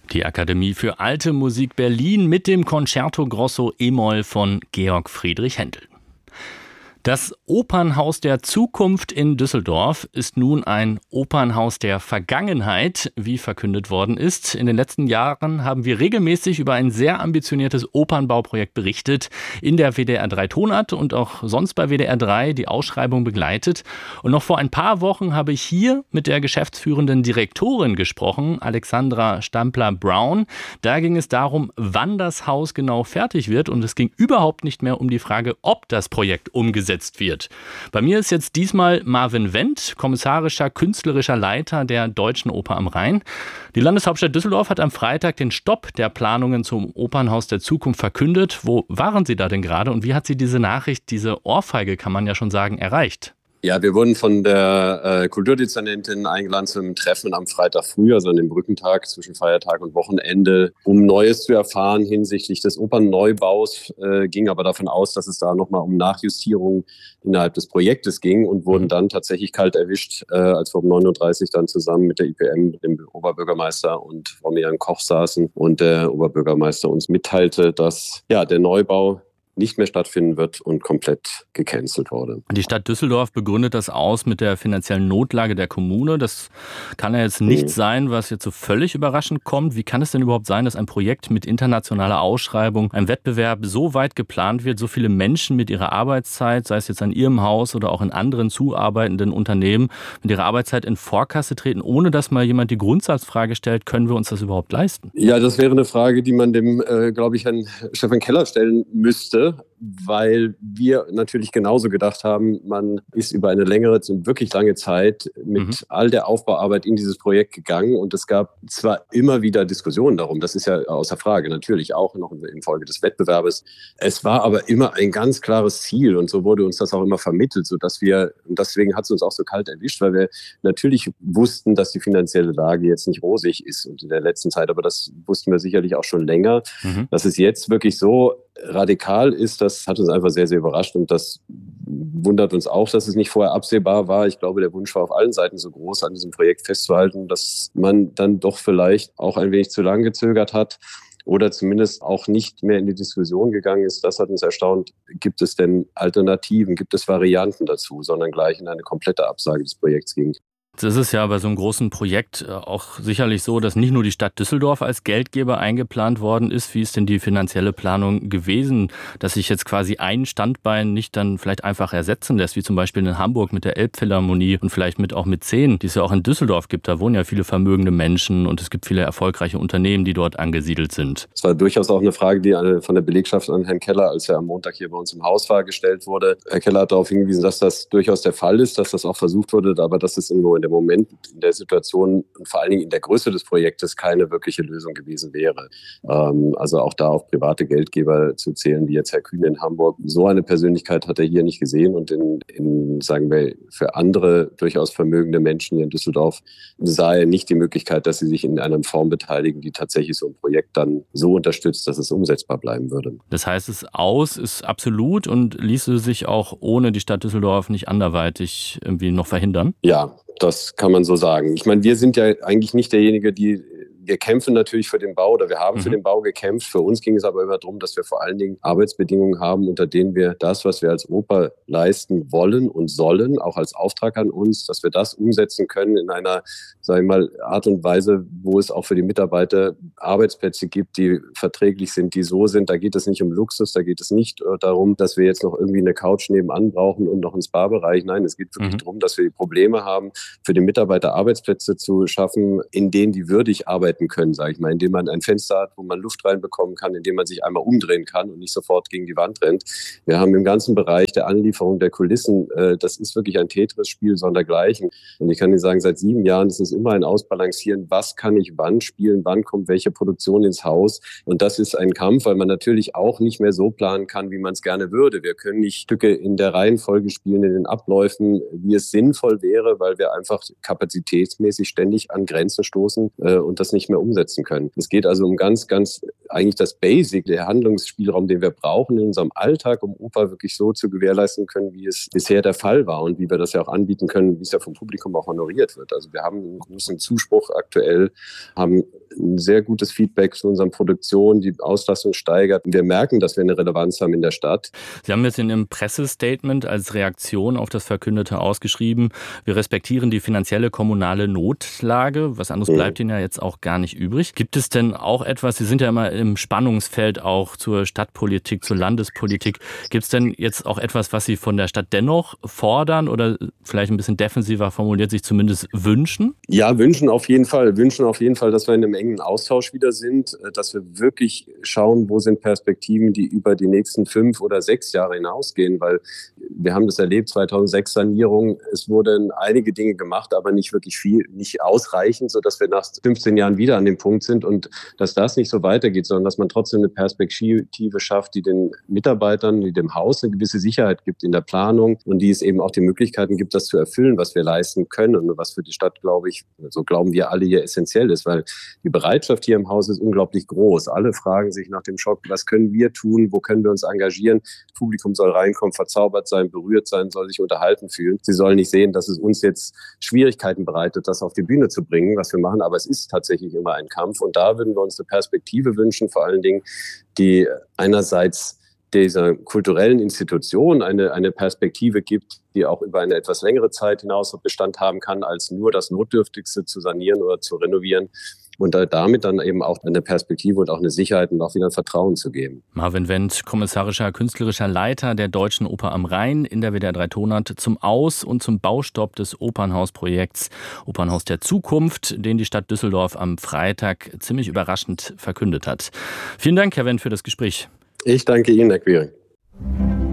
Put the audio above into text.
Die Akademie für Alte Musik Berlin mit dem Concerto Grosso e-Moll von Georg Friedrich Händel. Das Opernhaus der Zukunft in Düsseldorf ist nun ein Opernhaus der Vergangenheit, wie verkündet worden ist. In den letzten Jahren haben wir regelmäßig über ein sehr ambitioniertes Opernbauprojekt berichtet, in der WDR 3 Tonart und auch sonst bei WDR 3 die Ausschreibung begleitet. Und noch vor ein paar Wochen habe ich hier mit der geschäftsführenden Direktorin gesprochen, Alexandra Stampler-Brown. Da ging es darum, wann das Haus genau fertig wird, und es ging überhaupt nicht mehr um die Frage, ob das Projekt umgesetzt wird. Bei mir ist jetzt diesmal Marvin Wendt, kommissarischer, künstlerischer Leiter der Deutschen Oper am Rhein. Die Landeshauptstadt Düsseldorf hat am Freitag den Stopp der Planungen zum Opernhaus der Zukunft verkündet. Wo waren Sie da denn gerade und wie hat Sie diese Nachricht, diese Ohrfeige, kann man ja schon sagen, erreicht? Ja, wir wurden von der Kulturdezernentin eingeladen zum Treffen am Freitag früh, also an dem Brückentag zwischen Feiertag und Wochenende, um Neues zu erfahren hinsichtlich des Opernneubaus, ging aber davon aus, dass es da nochmal um Nachjustierungen innerhalb des Projektes ging und wurden dann tatsächlich kalt erwischt, als wir um 9.30 Uhr dann zusammen mit der IPM, dem Oberbürgermeister und Frau Miriam Koch saßen und der Oberbürgermeister uns mitteilte, dass ja der Neubau nicht mehr stattfinden wird und komplett gecancelt wurde. Die Stadt Düsseldorf begründet das aus mit der finanziellen Notlage der Kommune. Das kann ja jetzt nicht sein, was jetzt so völlig überraschend kommt. Wie kann es denn überhaupt sein, dass ein Projekt mit internationaler Ausschreibung, ein Wettbewerb so weit geplant wird, so viele Menschen mit ihrer Arbeitszeit, sei es jetzt an Ihrem Haus oder auch in anderen zuarbeitenden Unternehmen, mit ihrer Arbeitszeit in Vorkasse treten, ohne dass mal jemand die Grundsatzfrage stellt, können wir uns das überhaupt leisten? Ja, das wäre eine Frage, die man dem, glaube ich, Herrn Stefan Keller stellen müsste, weil wir natürlich genauso gedacht haben, man ist über eine längere, wirklich lange Zeit mit all der Aufbauarbeit in dieses Projekt gegangen und es gab zwar immer wieder Diskussionen darum, das ist ja außer Frage, natürlich auch noch infolge des Wettbewerbes. Es war aber immer ein ganz klares Ziel und so wurde uns das auch immer vermittelt, sodass wir, und deswegen hat es uns auch so kalt erwischt, weil wir natürlich wussten, dass die finanzielle Lage jetzt nicht rosig ist und in der letzten Zeit, aber das wussten wir sicherlich auch schon länger, dass es jetzt wirklich so radikal ist, das hat uns einfach sehr, sehr überrascht und das wundert uns auch, dass es nicht vorher absehbar war. Ich glaube, der Wunsch war auf allen Seiten so groß, an diesem Projekt festzuhalten, dass man dann doch vielleicht auch ein wenig zu lange gezögert hat oder zumindest auch nicht mehr in die Diskussion gegangen ist. Das hat uns erstaunt. Gibt es denn Alternativen, gibt es Varianten dazu, sondern gleich in eine komplette Absage des Projekts ging. Es ist ja bei so einem großen Projekt auch sicherlich so, dass nicht nur die Stadt Düsseldorf als Geldgeber eingeplant worden ist. Wie ist denn die finanzielle Planung gewesen, dass sich jetzt quasi ein Standbein nicht dann vielleicht einfach ersetzen lässt, wie zum Beispiel in Hamburg mit der Elbphilharmonie und vielleicht auch mit 10, die es ja auch in Düsseldorf gibt. Da wohnen ja viele vermögende Menschen und es gibt viele erfolgreiche Unternehmen, die dort angesiedelt sind. Es war durchaus auch eine Frage, die von der Belegschaft an Herrn Keller, als er am Montag hier bei uns im Haus war, gestellt wurde. Herr Keller hat darauf hingewiesen, dass das durchaus der Fall ist, dass das auch versucht wurde, aber dass es nur in dem Moment in der Situation und vor allen Dingen in der Größe des Projektes keine wirkliche Lösung gewesen wäre. Also auch da auf private Geldgeber zu zählen, wie jetzt Herr Kühn in Hamburg. So eine Persönlichkeit hat er hier nicht gesehen und sagen wir, für andere durchaus vermögende Menschen hier in Düsseldorf sah er nicht die Möglichkeit, dass sie sich in einer Form beteiligen, die tatsächlich so ein Projekt dann so unterstützt, dass es umsetzbar bleiben würde. Das heißt, es ist absolut und ließe sich auch ohne die Stadt Düsseldorf nicht anderweitig irgendwie noch verhindern? Ja, das kann man so sagen. Ich meine, wir sind ja eigentlich nicht derjenige, wir kämpfen natürlich für den Bau oder wir haben für den Bau gekämpft. Für uns ging es aber immer darum, dass wir vor allen Dingen Arbeitsbedingungen haben, unter denen wir das, was wir als Oper leisten wollen und sollen, auch als Auftrag an uns, dass wir das umsetzen können in einer, sage ich mal, Art und Weise, wo es auch für die Mitarbeiter Arbeitsplätze gibt, die verträglich sind, die so sind. Da geht es nicht um Luxus, da geht es nicht darum, dass wir jetzt noch irgendwie eine Couch nebenan brauchen und noch einen Spa-Bereich. Nein, es geht wirklich darum, dass wir die Probleme haben, für die Mitarbeiter Arbeitsplätze zu schaffen, in denen die würdig arbeiten können, sage ich mal, indem man ein Fenster hat, wo man Luft reinbekommen kann, indem man sich einmal umdrehen kann und nicht sofort gegen die Wand rennt. Wir haben im ganzen Bereich der Anlieferung der Kulissen, das ist wirklich ein Tetris-Spiel sondergleichen. Und ich kann Ihnen sagen, seit 7 Jahren ist es immer ein Ausbalancieren, was kann ich wann spielen, wann kommt welche Produktion ins Haus. Und das ist ein Kampf, weil man natürlich auch nicht mehr so planen kann, wie man es gerne würde. Wir können nicht Stücke in der Reihenfolge spielen, in den Abläufen, wie es sinnvoll wäre, weil wir einfach kapazitätsmäßig ständig an Grenzen stoßen und das nicht mehr umsetzen können. Es geht also um ganz eigentlich das Basic, der Handlungsspielraum, den wir brauchen in unserem Alltag, um Oper wirklich so zu gewährleisten können, wie es bisher der Fall war und wie wir das ja auch anbieten können, wie es ja vom Publikum auch honoriert wird. Also wir haben einen großen Zuspruch aktuell, haben ein sehr gutes Feedback zu unseren Produktionen, die Auslastung steigert. Und wir merken, dass wir eine Relevanz haben in der Stadt. Sie haben jetzt in Ihrem Pressestatement als Reaktion auf das Verkündete ausgeschrieben, wir respektieren die finanzielle kommunale Notlage. Was anderes bleibt Ihnen ja jetzt auch gar nicht übrig. Gibt es denn auch etwas, Sie sind ja immer im Spannungsfeld auch zur Stadtpolitik, zur Landespolitik. Gibt es denn jetzt auch etwas, was Sie von der Stadt dennoch fordern oder vielleicht ein bisschen defensiver formuliert, sich zumindest wünschen? Ja, wünschen auf jeden Fall. Wünschen auf jeden Fall, dass wir in einem engen Austausch wieder sind, dass wir wirklich schauen, wo sind Perspektiven, die über die nächsten 5 oder 6 Jahre hinausgehen, weil wir haben das erlebt, 2006 Sanierung, es wurden einige Dinge gemacht, aber nicht wirklich viel, nicht ausreichend, sodass wir nach 15 Jahren wieder an dem Punkt sind und dass das nicht so weitergeht, sondern dass man trotzdem eine Perspektive schafft, die den Mitarbeitern, die dem Haus eine gewisse Sicherheit gibt in der Planung und die es eben auch die Möglichkeiten gibt, das zu erfüllen, was wir leisten können und was für die Stadt, glaube ich, so glauben wir alle hier essentiell ist, weil die Bereitschaft hier im Haus ist unglaublich groß. Alle fragen sich nach dem Schock, was können wir tun, wo können wir uns engagieren? Das Publikum soll reinkommen, verzaubert sein, berührt sein, soll sich unterhalten fühlen. Sie sollen nicht sehen, dass es uns jetzt Schwierigkeiten bereitet, das auf die Bühne zu bringen, was wir machen, aber es ist tatsächlich immer ein Kampf und da würden wir uns eine Perspektive wünschen, vor allen Dingen, die einerseits dieser kulturellen Institution eine Perspektive gibt, die auch über eine etwas längere Zeit hinaus Bestand haben kann, als nur das Notdürftigste zu sanieren oder zu renovieren und damit dann eben auch eine Perspektive und auch eine Sicherheit und auch wieder ein Vertrauen zu geben. Marvin Wendt, kommissarischer künstlerischer Leiter der Deutschen Oper am Rhein in der WDR 3 Tonart zum Aus- und zum Baustopp des Opernhausprojekts Opernhaus der Zukunft, den die Stadt Düsseldorf am Freitag ziemlich überraschend verkündet hat. Vielen Dank, Herr Wendt, für das Gespräch. Ich danke Ihnen, Herr Quiring.